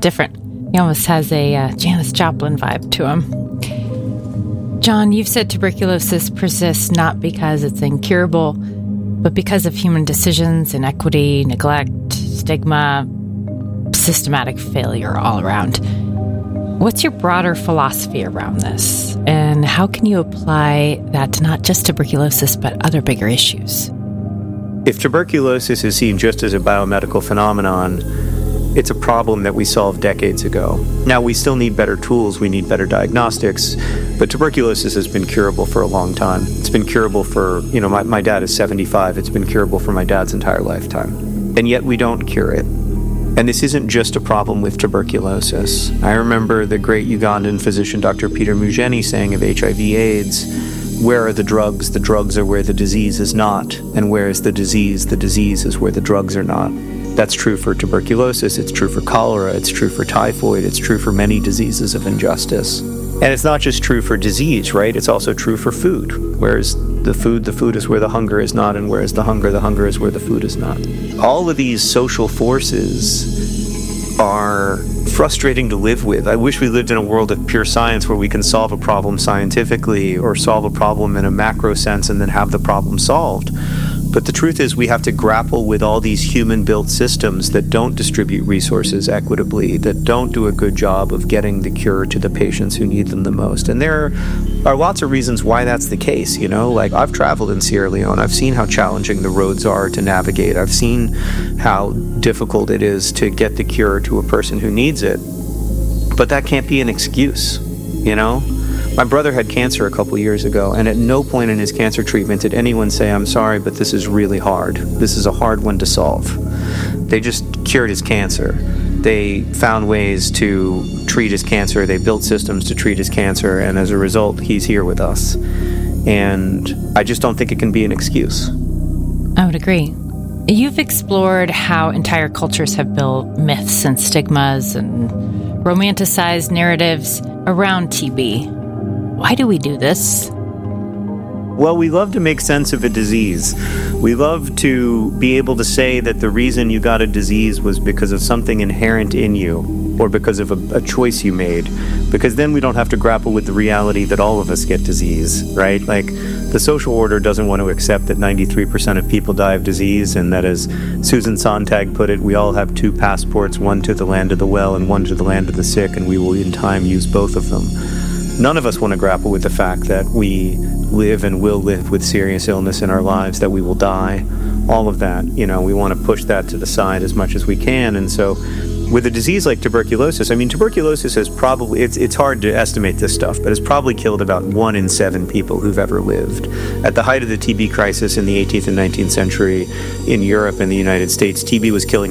different. He almost has a Janis Joplin vibe to him. John, you've said tuberculosis persists not because it's incurable, but because of human decisions, inequity, neglect, stigma, systematic failure all around. What's your broader philosophy around this? And how can you apply that to not just tuberculosis, but other bigger issues? If tuberculosis is seen just as a biomedical phenomenon, it's a problem that we solved decades ago. Now, we still need better tools, we need better diagnostics, but tuberculosis has been curable for a long time. It's been curable for, my dad is 75, it's been curable for my dad's entire lifetime. And yet we don't cure it. And this isn't just a problem with tuberculosis. I remember the great Ugandan physician Dr. Peter Mugeni saying of HIV/AIDS, where are the drugs? The drugs are where the disease is not. And where is the disease? The disease is where the drugs are not. That's true for tuberculosis, it's true for cholera, it's true for typhoid, it's true for many diseases of injustice. And it's not just true for disease, right? It's also true for food. Whereas the food is where the hunger is not, and whereas the hunger is where the food is not. All of these social forces are frustrating to live with. I wish we lived in a world of pure science where we can solve a problem scientifically or solve a problem in a macro sense and then have the problem solved. But the truth is we have to grapple with all these human-built systems that don't distribute resources equitably, that don't do a good job of getting the cure to the patients who need them the most. And there are lots of reasons why that's the case, Like, I've traveled in Sierra Leone. I've seen how challenging the roads are to navigate. I've seen how difficult it is to get the cure to a person who needs it. But that can't be an excuse, My brother had cancer a couple years ago, and at no point in his cancer treatment did anyone say, I'm sorry, but this is really hard. This is a hard one to solve. They just cured his cancer. They found ways to treat his cancer. They built systems to treat his cancer, and as a result, he's here with us. And I just don't think it can be an excuse. I would agree. You've explored how entire cultures have built myths and stigmas and romanticized narratives around TB. Why do we do this? Well, we love to make sense of a disease. We love to be able to say that the reason you got a disease was because of something inherent in you or because of a choice you made, because then we don't have to grapple with the reality that all of us get disease, right? Like, the social order doesn't want to accept that 93% of people die of disease, and that, as Susan Sontag put it, we all have two passports, one to the land of the well and one to the land of the sick, and we will in time use both of them. None of us want to grapple with the fact that we live and will live with serious illness in our lives, that we will die, all of that. We want to push that to the side as much as we can. And so with a disease like tuberculosis, tuberculosis has probably, it's hard to estimate this stuff, but it's probably killed about 1 in 7 people who've ever lived. At the height of the TB crisis in the 18th and 19th century in Europe and the United States, TB was killing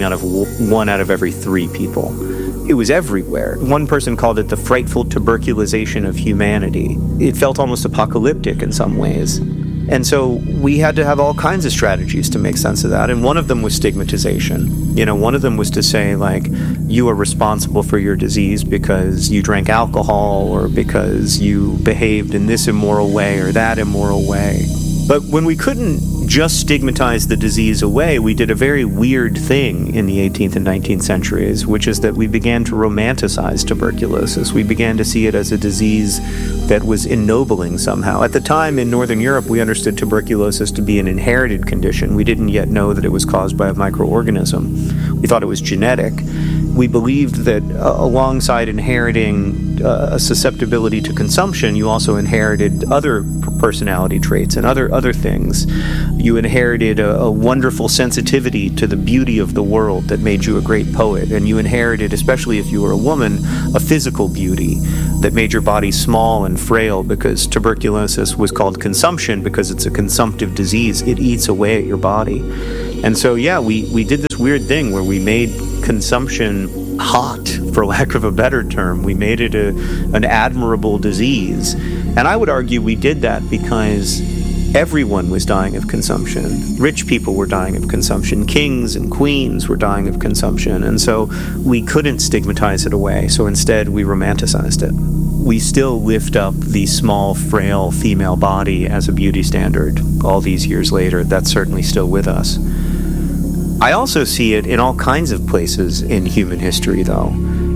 1 out of every 3 people. It was everywhere. One person called it the frightful tuberculization of humanity. It felt almost apocalyptic in some ways. And so we had to have all kinds of strategies to make sense of that. And one of them was stigmatization. One of them was to say, like, you are responsible for your disease because you drank alcohol or because you behaved in this immoral way or that immoral way. But when we couldn't just stigmatize the disease away, we did a very weird thing in the 18th and 19th centuries, which is that we began to romanticize tuberculosis. We began to see it as a disease that was ennobling somehow. At the time in Northern Europe, we understood tuberculosis to be an inherited condition. We didn't yet know that it was caused by a microorganism. We thought it was genetic. We believed that alongside inheriting a susceptibility to consumption, you also inherited other personality traits and other things. You inherited a wonderful sensitivity to the beauty of the world that made you a great poet. And you inherited, especially if you were a woman, a physical beauty that made your body small and frail, because tuberculosis was called consumption because it's a consumptive disease. It eats away at your body. And so, we did this weird thing where we made consumption hot, for lack of a better term. We made it an admirable disease. And I would argue we did that because everyone was dying of consumption. Rich people were dying of consumption. Kings and queens were dying of consumption. And so we couldn't stigmatize it away. So instead, we romanticized it. We still lift up the small, frail female body as a beauty standard. All these years later, that's certainly still with us. I also see it in all kinds of places in human history, though.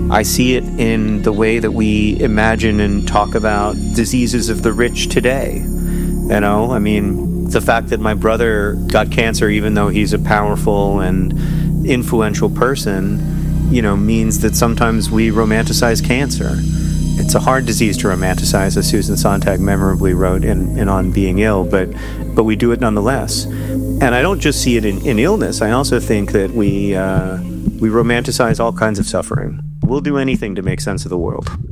I see it in the way that we imagine and talk about diseases of the rich today. You know, I mean, the fact that my brother got cancer, even though he's a powerful and influential person, you know, means that sometimes we romanticize cancer. It's a hard disease to romanticize, as Susan Sontag memorably wrote in On Being Ill, but we do it nonetheless. And I don't just see it in illness. I also think that we romanticize all kinds of suffering. We'll do anything to make sense of the world.